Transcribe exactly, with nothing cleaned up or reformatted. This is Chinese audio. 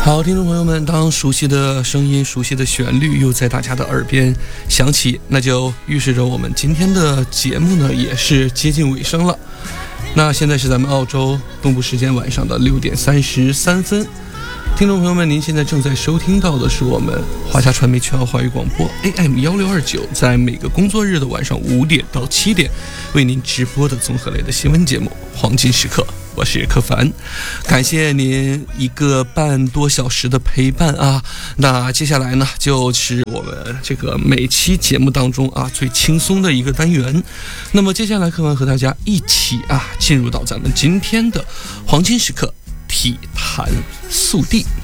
好，听众朋友们，当熟悉的声音、熟悉的旋律又在大家的耳边响起，那就预示着我们今天的节目呢也是接近尾声了。那现在是咱们澳洲东部时间晚上的六点三十三分。听众朋友们，您现在正在收听到的是我们华夏传媒全澳华语广播 A M 一六二九，在每个工作日的晚上五点到七点为您直播的综合类的新闻节目《黄金时刻》。我是柯凡，感谢您一个半多小时的陪伴啊！那接下来呢，就是我们这个每期节目当中啊最轻松的一个单元。那么接下来，柯凡和大家一起啊进入到咱们今天的黄金时刻体坛速递。